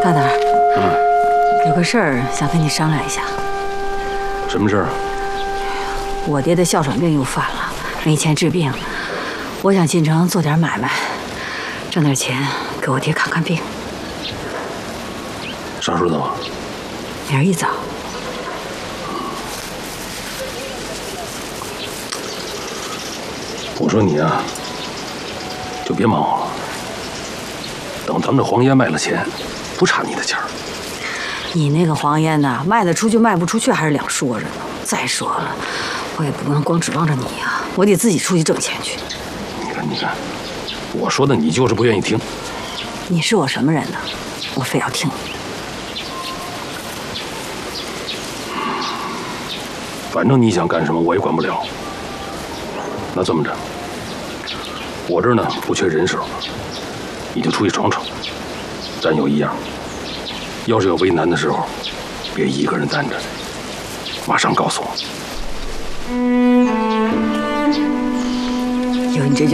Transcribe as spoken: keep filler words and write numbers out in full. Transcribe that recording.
大胆， 嗯， 有个事儿想跟你商量一下。 什么事儿？ 我爹的哮喘病又犯了，没钱治病，我想进城做点买卖，挣点钱给我爹看看病。 啥时候走啊？ 明儿一早。 我说你啊，就别忙活了。等咱们这黄烟卖了钱，不差你的钱儿。 你那个黄烟呐，卖得出去卖不出去还是两说着呢。再说了，我也不能光指望着你呀，我得自己出去挣钱去。 你看，你看，我说的你就是不愿意听。 你是我什么人呢？我非要听你的。 反正你想干什么，我也管不了。那这么着，我这儿呢不缺人手，你就出去闯闯。咱有一样，要是有为难的时候，别一个人担着，马上告诉我。 有你这句